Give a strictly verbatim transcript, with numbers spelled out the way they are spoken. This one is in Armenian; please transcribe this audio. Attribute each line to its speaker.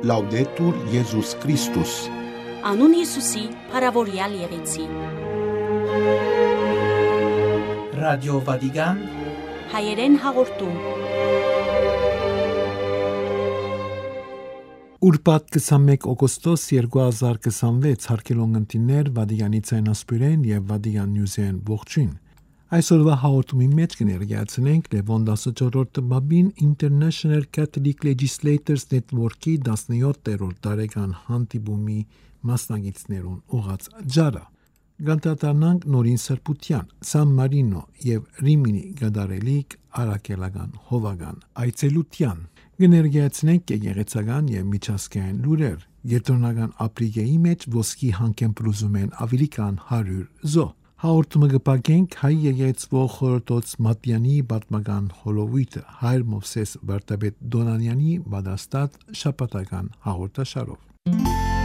Speaker 1: Laudetur Jesus Christus.
Speaker 2: Անուն Հիսուսի, փառավորյալ եղեցի։
Speaker 3: Ռադիո Վատիկան
Speaker 2: հայերեն հաղորդում։
Speaker 4: Ուրբաթ քսանմեկ օգոստոս երկու հազար քսանվեց հարկելուն ընտիներ Վատիկանի ցայնասպյուրեն եւ Վատիկան նյուզեն ողջույն։ Այսօրվա հաղորդումի մեջ կներկայացնենք Լևոն տասնչորրորդի բաբին International Catholic Legislators Network-ի տասնյոթերորդ տարեկան հանդիպումի մասնակիցներուն ուղղած ջարը։ Գանտատարնանք նորին սրբության, Սան Մարինո եւ Ռիմինի գդարելիք արաքելական հովական այցելության։ Կներկայացնենք եկեղեցական եւ միջազգային լուրեր։ Գերտոնական ապրիգեի մեջ ոսկի հանքեմպրուզում են ավելի քան հարյուր զո։ Հաղորդումը կպակենք հայ եկեղեցվող խորհրդոց Մատյանի պատմական հոլովույթը Հայր Մովսես Վարդապետ Դոնանյանի բադաստատ շաբաթական հաղորդաշարով։